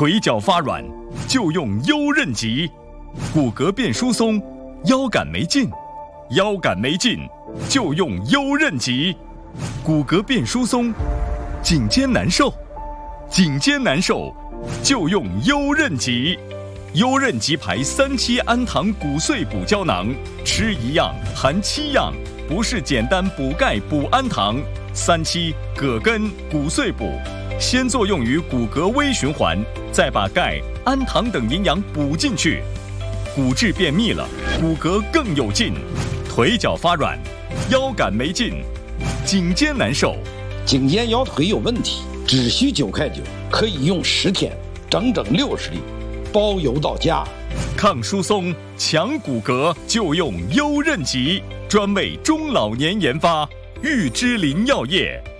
腿脚发软就用优韧极，骨骼变疏松，腰杆没劲，腰杆没劲就用优韧极，骨骼变疏松，颈肩难受，颈肩难受就用优韧极。优韧极牌3期氨糖骨碎补胶囊，吃1样含7样，不是简单补钙补氨糖，3期葛根骨碎补，先作用于骨骼微循环，再把钙、氨糖等营养补进去，骨质变密了，骨骼更有劲，腿脚发软，腰杆没劲，颈肩难受， 颈肩腰腿有问题，只需9块9，可以用10天，整整60粒，包邮到家。 抗疏松、强骨骼就用优韧极，专为中老年研发，玉芝林药业。